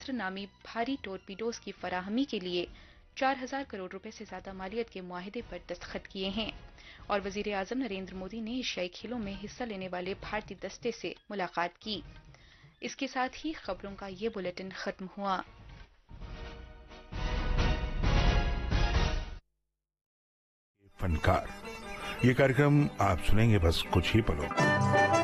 नामी भारी टोरपीडोज की फराहमी के लिए 4,000 करोड़ रुपए से ज्यादा मालियत के मुआहिदे पर दस्तखत किए हैं। और वजीर आजम नरेंद्र मोदी ने एशियाई खेलों में हिस्सा लेने वाले भारतीय दस्ते से मुलाकात की। इसके साथ ही खबरों का ये बुलेटिन खत्म हुआ। फनकार, ये कार्यक्रम आप सुनेंगे बस कुछ ही पलों।